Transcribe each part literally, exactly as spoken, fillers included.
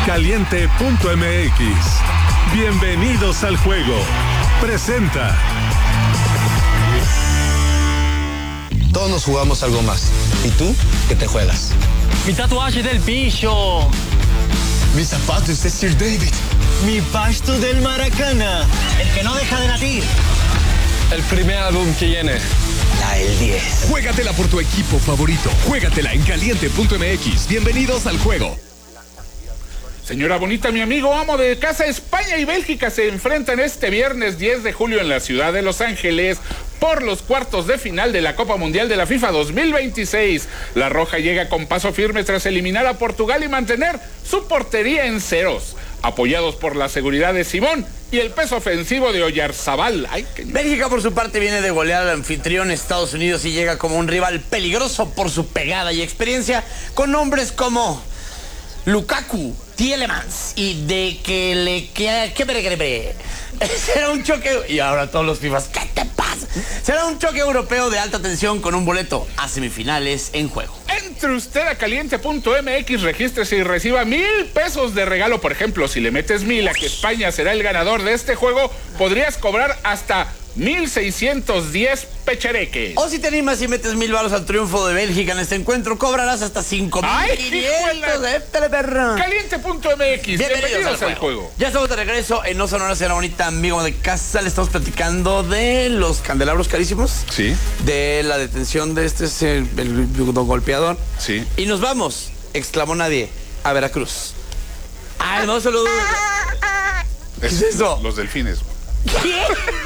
Caliente punto m x. Bienvenidos al juego. Presenta. Todos nos jugamos algo más. ¿Y tú qué te juegas? Mi tatuaje del pillo. Mis zapatos de Sir David. Mi pasto del Maracana. El que no deja de latir. El primer álbum que viene. La el diez. Juégatela por tu equipo favorito. Juégatela en Caliente punto m x. Bienvenidos al juego. Señora bonita, mi amigo amo de casa, España y Bélgica se enfrentan este viernes diez de julio en la ciudad de Los Ángeles por los cuartos de final de la Copa Mundial de la FIFA dos mil veintiséis. La Roja llega con paso firme tras eliminar a Portugal y mantener su portería en ceros, apoyados por la seguridad de Simón y el peso ofensivo de Oyarzabal. Ay, qué... Bélgica, por su parte, viene de golear al anfitrión Estados Unidos y llega como un rival peligroso por su pegada y experiencia, con nombres como Lukaku, Tielemans y de que le queda... ¿Qué bre? Será un choque... Y ahora todos los FIFAs, ¿qué te pasa? Será un choque europeo de alta tensión con un boleto a semifinales en juego. Entre usted a Caliente punto m x, regístrese y reciba mil pesos de regalo. Por ejemplo, si le metes mil a que España será el ganador de este juego, podrías cobrar hasta mil seiscientos diez pechereques. O si te animas y metes mil baros al triunfo de Bélgica en este encuentro, cobrarás hasta cinco mil quinientos. Caliente punto m x. Bienvenidos, Bienvenidos al, al juego. juego. Ya estamos de regreso en No Sonora, señora bonita, amigo de casa. Le estamos platicando de los candelabros carísimos. Sí. De la detención de este el, el, el golpeador. Sí. Y nos vamos, exclamó nadie, a Veracruz. Ay, no se lo dudo. ¿Qué es eso? Los delfines. ¿Qué?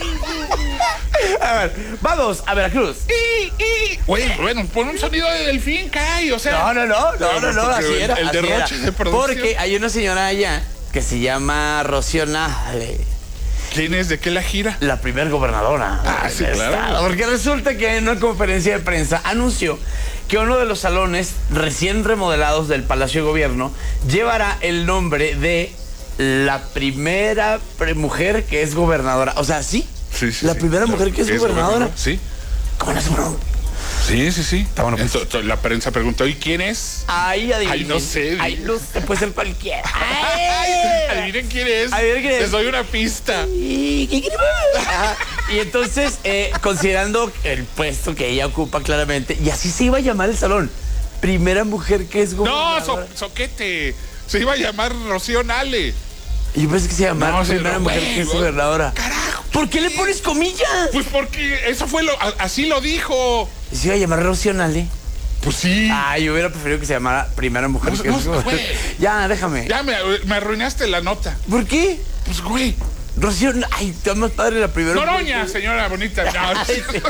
A ver, vamos a Veracruz. Y, y, bueno, bueno, pon un sonido de delfín, caray, o sea. No, no, no, no, no, no, así era. El así derroche era. de producción. Porque hay una señora allá que se llama Rocío Nale. ¿Quién es? ¿De qué la gira? La primer gobernadora. Ah, sí, claro. Estado. Porque resulta que en una conferencia de prensa anunció que uno de los salones recién remodelados del Palacio de Gobierno llevará el nombre de la primera mujer que es gobernadora. O sea, sí. Sí, sí, la sí. primera mujer que es, es gobernadora. Sí. ¿Cómo no es bueno? Sí, sí, sí. Está bueno, pues. Entonces, la prensa preguntó, ¿y quién es? Ay, adivinen. Ay, no sé. Ay, no sé, puede ser cualquiera. Ay, adivinen quién es. Adivinen quién es. Les doy una pista. Y entonces, eh, considerando el puesto que ella ocupa claramente, y así se iba a llamar el salón, primera mujer que es gobernadora. No, so, soquete. Se iba a llamar Rocío Nale. Y yo pensé que se llamaba No, primera no, mujer güey, que es güey. gobernadora. Carajo. ¿Por qué le pones comillas? Pues porque eso fue lo... Así lo dijo. ¿Y se iba a llamar Rocío Nale? Pues sí. Ah, yo hubiera preferido que se llamara primera mujer No, que no, es gobernadora. güey. Ya, déjame. Ya me, me arruinaste la nota. ¿Por qué? Pues, güey. Rocío, ay, está más padre la primera Noroña, mujer. señora bonita. No, Ay, sí.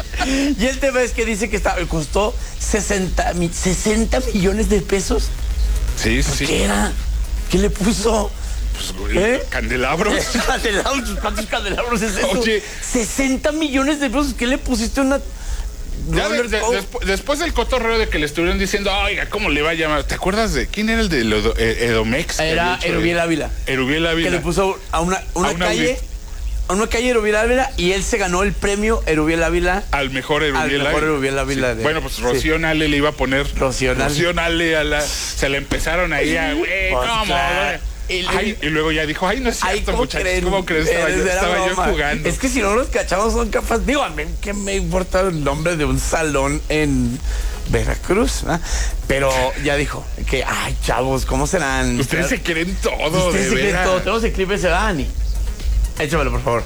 Y el tema es que dice que está, costó sesenta, sesenta millones de pesos. Sí, sí, sí. ¿Qué era? ¿Qué le puso? Pues, güey, ¿Eh? candelabros. Candelabros, ¿cuántos candelabros es eso? Oye. sesenta millones de pesos. ¿Qué le pusiste una...? Ya de, de, después, después del cotorreo de que le estuvieron diciendo, oiga, ¿cómo le va a llamar? ¿Te acuerdas de quién era el de Edo, Edomex? Era Erubiel Ávila. Erubiel Ávila. Que le puso a una, una, A una calle... A una calle Erubiel Ávila y él se ganó el premio Erubiel Ávila. Al mejor Erubiel Al mejor Ávila. Erubiel Ávila. Sí. De... Bueno, pues Rocío sí. Nale le iba a poner. Rocío Nale. Rocío Nale a la. Se le empezaron ahí a. Güey, Pues, ¿cómo? claro. Y, ay, y luego ya dijo, ay, no es cierto, muchachos. ¿Cómo crees? Estaba, yo, estaba yo jugando. Es que si no los cachamos son capaces. Digo, a mí que me importa el nombre de un salón en Veracruz, ¿eh? Pero ya dijo que, ay, chavos, ¿cómo serán? Ustedes se creen todo, Ustedes de se creen veras. todo. Tenemos el clip ese, Dani. Échamelo, por favor.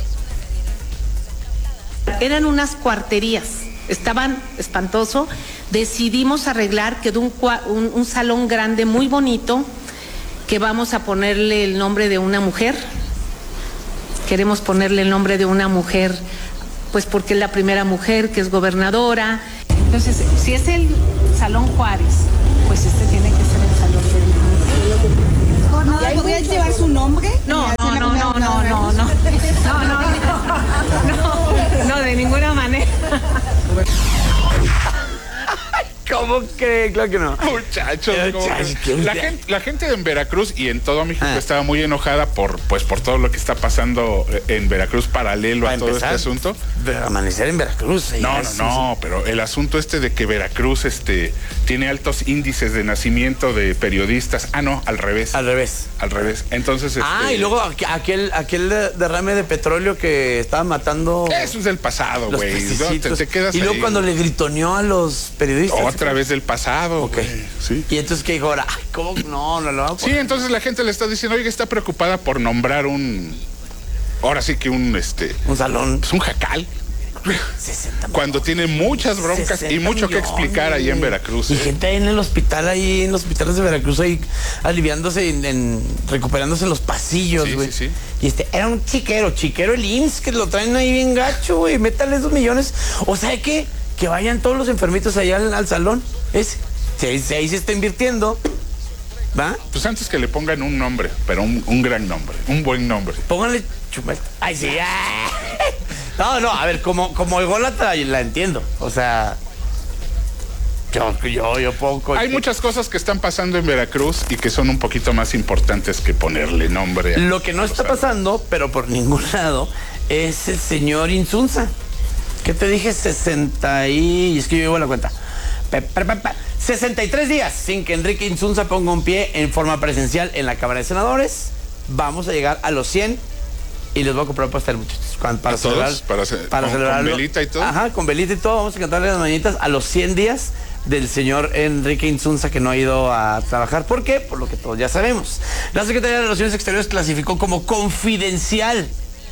Eran unas cuarterías, estaban espantoso. Decidimos arreglar, quedó un, un, un salón grande, muy bonito, que vamos a ponerle el nombre de una mujer. Queremos ponerle el nombre de una mujer, pues porque es la primera mujer que es gobernadora. Entonces, si es el Salón Juárez, pues este tiene que ser el Salón del ¿No podrías llevar su nombre? No, no, no, no, no, no, no, no, no, no, no, no, de ninguna manera. ¿Cómo ¿Cómo que? Claro que no. Muchachos, Muchachos que... la, gente, la gente en Veracruz y en todo México ah. estaba muy enojada por, pues, por todo lo que está pasando en Veracruz paralelo Para a todo empezar, este asunto. De amanecer en Veracruz. No, no, no, pero el asunto este de que Veracruz este, tiene altos índices de nacimiento de periodistas. Ah, no, al revés. Al revés. Al revés. Entonces. Ah, este... y luego aquel, aquel derrame de petróleo que estaba matando. Eso es del pasado, güey. No, te, te quedas y luego ahí. Cuando le gritoneó a los periodistas. Otra vez del pasado. Ok. Wey. Sí. Y entonces, ¿qué dijo ahora? ¿Cómo? No, no lo va a poner. Sí, entonces la gente le está diciendo, oiga, está preocupada por nombrar un. Ahora sí que un este. Un salón. Pues un jacal. Cuando tiene muchas broncas y mucho millones, que explicar ahí en Veracruz. Y ¿eh? gente ahí en el hospital, ahí en los hospitales de Veracruz, ahí aliviándose, en, en, recuperándose en los pasillos, güey. Sí, sí, sí. Y este, era un chiquero, chiquero el I M S S, que lo traen ahí bien gacho, güey. Métale esos millones. O sea, ¿qué? Que vayan todos los enfermitos allá al, al salón. Ese. Si ahí, si ahí se está invirtiendo. ¿Va? Pues antes que le pongan un nombre, pero un, un gran nombre, un buen nombre. Pónganle Chumel. Ay, sí. No, no, a ver, como, como ególatra la entiendo. O sea, yo, yo, yo poco. Hay muchas cosas que están pasando en Veracruz y que son un poquito más importantes que ponerle nombre. Lo que no está pasando, pero por ningún lado, es el señor Insunza. ¿Qué te dije? sesenta y... Es que yo llevo la cuenta. Pe, pe, pe, pe. sesenta y tres días sin que Enrique Insunza ponga un pie en forma presencial en la Cámara de Senadores. Vamos a llegar a los cien y les voy a comprar pastel, muchachos. Para celebrar, para, ce para con, celebrarlo. Con velita y todo. Ajá, con velita y todo. Vamos a cantarle las mañanitas a los cien días del señor Enrique Insunza, que no ha ido a trabajar. ¿Por qué? Por lo que todos ya sabemos. La Secretaría de Relaciones Exteriores clasificó como confidencial.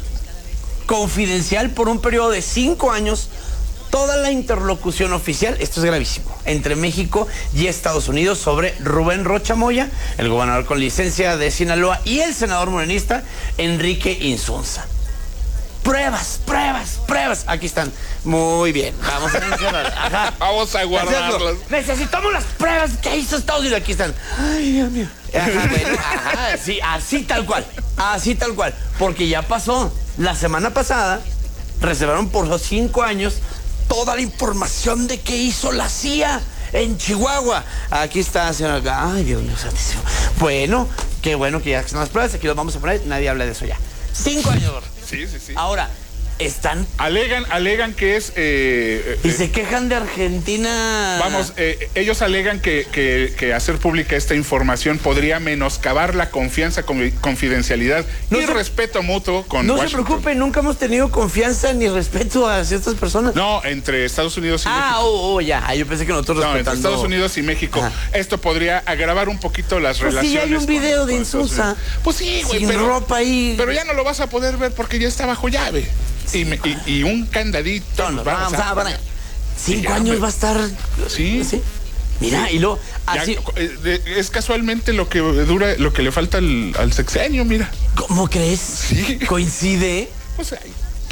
Confidencial por un periodo de cinco años toda la interlocución oficial, esto es gravísimo, entre México y Estados Unidos sobre Rubén Rocha Moya, el gobernador con licencia de Sinaloa, y el senador morenista Enrique Insunza. Pruebas, pruebas, pruebas. Aquí están. Muy bien. Vamos a mencionar. Ajá. Vamos a guardarlas. Necesitamos las pruebas que hizo Estados Unidos. Aquí están. Ay, Dios mío. Ajá, bueno, ajá, sí, así tal cual. Así tal cual. Porque ya pasó. La semana pasada reservaron por los cinco años toda la información de qué hizo la C I A en Chihuahua. Aquí está, señora. Ay, Dios mío santísimo. Bueno, qué bueno que ya están las pruebas. Aquí los vamos a poner. Nadie habla de eso ya. Cinco años. Sí, sí, sí. Ahora, están... Alegan, alegan que es... Eh, y eh, se quejan de Argentina... Vamos, eh, ellos alegan que, que, que hacer pública esta información podría menoscabar la confianza, confidencialidad no y se, respeto mutuo con No Washington. Se preocupe, nunca hemos tenido confianza ni respeto hacia estas personas. No, entre Estados Unidos y ah, México. Ah, oh, oh, ya, yo pensé que nosotros no, respetando... entre Estados Unidos y México. Ajá. Esto podría agravar un poquito las pues relaciones. Sí, hay un video con, de Insunza. Pues sí, güey, sin pero, ropa ahí. Pero ya no lo vas a poder ver porque ya está bajo llave. Y, me, y, y un candadito. No, vamos a poner. Cinco ya, años me... va a estar. Sí. ¿Sí? Mira, y luego. Así... Ya, es casualmente lo que dura, lo que le falta al, al sexenio, mira. ¿Cómo crees? Sí. Coincide. Pues ahí.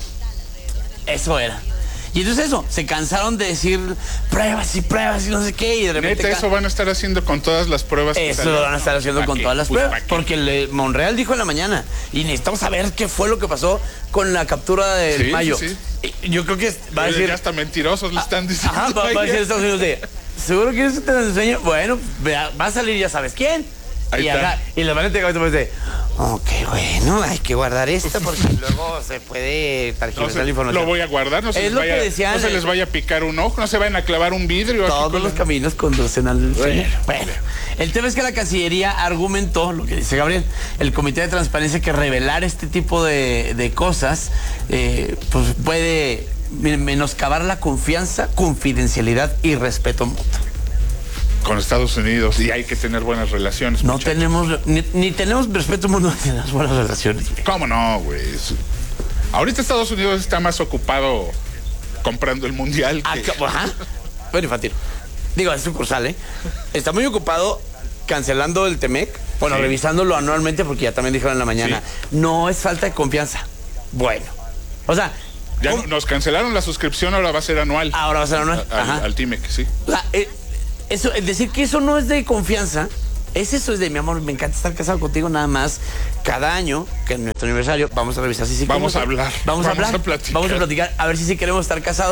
Eso era. Y entonces eso, se cansaron de decir pruebas y pruebas y no sé qué, y de repente... Neta, eso van a estar haciendo con todas las pruebas. Eso lo van a estar haciendo con qué? todas las pues pruebas. Porque le, Monreal dijo en la mañana, y necesitamos saber qué fue lo que pasó con la captura del sí, Mayo. Sí, sí. Yo creo que va a decir... Ya hasta mentirosos le están diciendo. Ajá, va, va a decir Estados Unidos de, ¿seguro quieres que te lo enseñe? Bueno, va a salir ya sabes quién. Ahí y, acá, y le van a entregar después de... Ok, bueno, hay que guardar esto porque luego se puede targiversar no, la información. Lo voy a guardar, no se, les lo vaya, que decían, no se les vaya a picar un ojo, no se vayan a clavar un vidrio. Todos los la... caminos conducen al... Bueno, bueno, el tema es que la Cancillería argumentó, lo que dice Gabriel, el Comité de Transparencia, que revelar este tipo de, de cosas eh, pues puede menoscabar la confianza, confidencialidad y respeto mutuo. Con Estados Unidos, y hay que tener buenas relaciones. No muchachos. tenemos, ni, ni tenemos respeto mutuo ni las buenas relaciones. ¿Cómo no, güey? Ahorita Estados Unidos está más ocupado comprando el mundial. Que... Ajá. Bueno, infantil. Digo, es sucursal, ¿eh? Está muy ocupado cancelando el Temec, bueno, sí. revisándolo anualmente, porque ya también dijeron en la mañana, sí. no es falta de confianza. Bueno, o sea... Ya ¿cómo? Nos cancelaron la suscripción, ahora va a ser anual. Ahora va a ser anual. A, Ajá. Al, al Timec, sí. O sea, eh, Eso, es decir que eso no es de confianza, es eso, es de mi amor, me encanta estar casado contigo, nada más. Cada año, que es nuestro aniversario, vamos a revisar si sí Vamos a hablar. Vamos, vamos a hablar. A platicar. Vamos a platicar, a ver si sí queremos estar casados.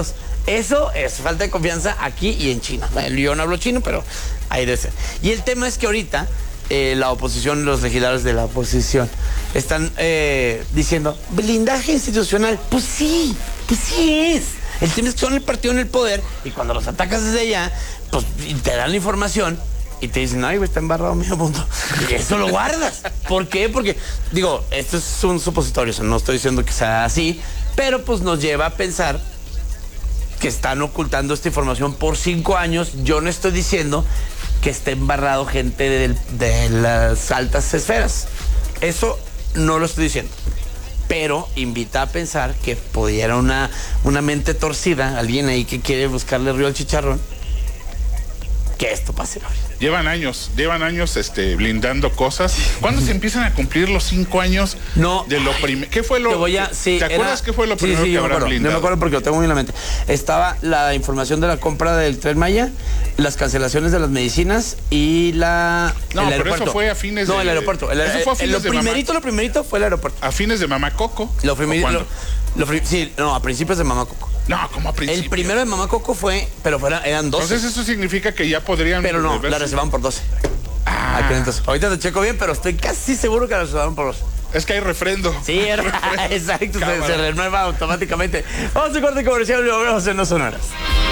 Eso es falta de confianza aquí y en China. Yo no hablo chino, pero ahí debe ser. Y el tema es que ahorita eh, la oposición, los legisladores de la oposición, están eh, diciendo, blindaje institucional. Pues sí, pues sí es. El tema es que son el partido en el poder y cuando los atacas desde allá, pues te dan la información y te dicen, ay, güey, está embarrado medio mundo. Y eso lo guardas. ¿Por qué? Porque, digo, esto es un supositorio, o sea, no estoy diciendo que sea así, pero pues nos lleva a pensar que están ocultando esta información por cinco años. Yo no estoy diciendo que esté embarrado gente de, de las altas esferas. Eso no lo estoy diciendo. Pero invita a pensar que pudiera una, una mente torcida, alguien ahí que quiere buscarle río al chicharrón, que esto pase. Llevan años, llevan años este, blindando cosas. ¿Cuándo se empiezan a cumplir los cinco años no, de lo primero? ¿Qué fue lo? Te, voy a, sí, ¿te acuerdas era, qué fue lo primero sí, sí, que yo habrán me blindado? No me acuerdo porque lo tengo muy en la mente. Estaba la información de la compra del Tren Maya, las cancelaciones de las medicinas y la No, el pero aeropuerto. eso fue a fines no, de... No, el aeropuerto. El, eso fue a fines lo de primerito, Mamá... lo primerito fue el aeropuerto. ¿A fines de Mamacoco? Lo primerito... Lo, lo, sí, no, a principios de Mamacoco. No, como a principios. El primero de Mamacoco fue, pero fuera, eran doce. Entonces eso significa que ya podrían... Pero no, la reservaron por doce. Ah. Entonces, ahorita te checo bien, pero estoy casi seguro que la reservaron por doce. Es que hay refrendo. Sí, exacto, se, se renueva automáticamente. Vamos a corte comercial y lo vemos en dos sonoras.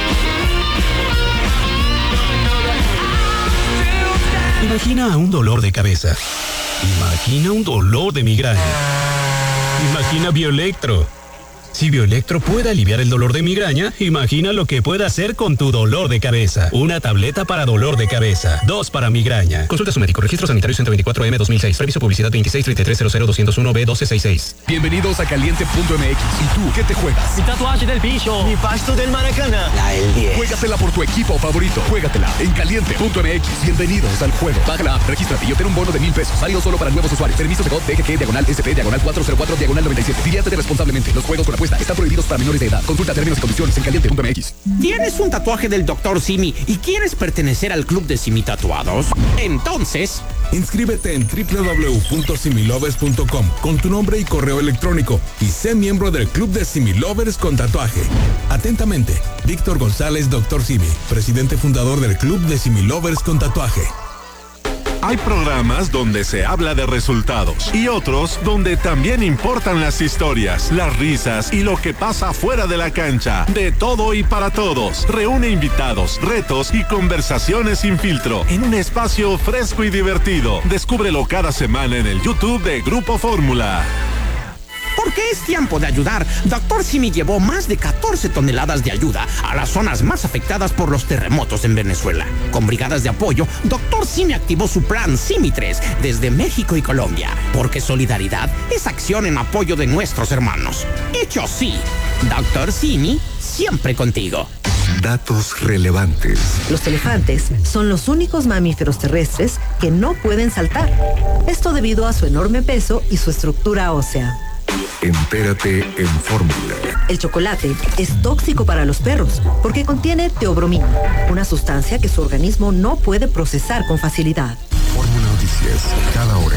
Imagina un dolor de cabeza. Imagina un dolor de migraña. Imagina Bioelectro. Si Bioelectro puede aliviar el dolor de migraña, imagina lo que puede hacer con tu dolor de cabeza. Una tableta para dolor de cabeza, dos para migraña. Consulta a su médico. Registro sanitario ciento veinticuatro M dos mil seis. Previso publicidad veintiséis treinta y tres cero cero doscientos uno B doce sesenta y seis. Bienvenidos a Caliente punto M X. ¿Y tú qué te juegas? Mi tatuaje del bicho. Mi pasto del Maracaná. La el diez. Juégatela por tu equipo favorito. Juégatela en Caliente punto M X. Bienvenidos al juego. Baja la app, regístrate y obtén un bono de mil pesos. Válido solo para nuevos usuarios. Permiso de D G G, diagonal S P, diagonal cuatrocientos cuatro, diagonal noventa y siete. Diviértete responsablemente. Los juegos con apuesta están prohibidos para menores de edad. Consulta términos y condiciones en Caliente punto M X. ¿Tienes un tatuaje del doctor Simi y quieres pertenecer al club de Simi Tatuados? Entonces, inscríbete en doble u doble u doble u punto similovers punto com con tu nombre y correo electrónico y sé miembro del club de Similovers con tatuaje. Atentamente, Víctor González, doctor Simi, presidente fundador del club de Similovers con tatuaje. Hay programas donde se habla de resultados y otros donde también importan las historias, las risas y lo que pasa fuera de la cancha. De todo y para todos. Reúne invitados, retos y conversaciones sin filtro en un espacio fresco y divertido. Descúbrelo cada semana en el YouTube de Grupo Fórmula. Porque es tiempo de ayudar. doctor Simi llevó más de catorce toneladas de ayuda a las zonas más afectadas por los terremotos en Venezuela. Con brigadas de apoyo, doctor Simi activó su plan Simi tres desde México y Colombia. Porque solidaridad es acción en apoyo de nuestros hermanos. Hecho sí, doctor Simi, siempre contigo. Datos relevantes. Los elefantes son los únicos mamíferos terrestres que no pueden saltar. Esto debido a su enorme peso y su estructura ósea. Entérate en Fórmula. El chocolate es tóxico para los perros porque contiene teobromina, una sustancia que su organismo no puede procesar con facilidad. Fórmula Noticias, cada hora.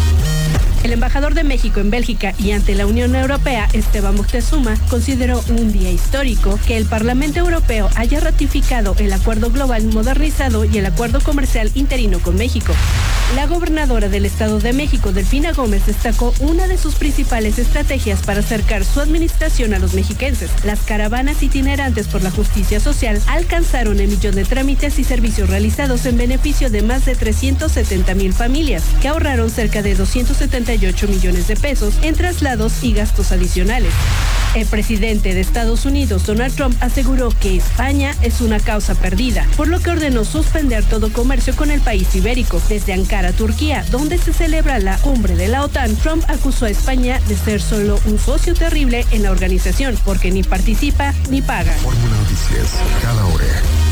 El embajador de México en Bélgica y ante la Unión Europea, Esteban Moctezuma, consideró un día histórico que el Parlamento Europeo haya ratificado el Acuerdo Global Modernizado y el Acuerdo Comercial Interino con México. La gobernadora del Estado de México, Delfina Gómez, destacó una de sus principales estrategias para acercar su administración a los mexiquenses. Las caravanas itinerantes por la justicia social alcanzaron el millón de trámites y servicios realizados en beneficio de más de trescientos setenta mil familias, que ahorraron cerca de doscientos setenta y ocho millones de pesos en traslados y gastos adicionales. El presidente de Estados Unidos, Donald Trump, aseguró que España es una causa perdida, por lo que ordenó suspender todo comercio con el país ibérico. Desde Ankara, Turquía, donde se celebra la cumbre de la OTAN, Trump acusó a España de ser solo un socio terrible en la organización, porque ni participa ni paga. Fórmula Noticias, cada hora.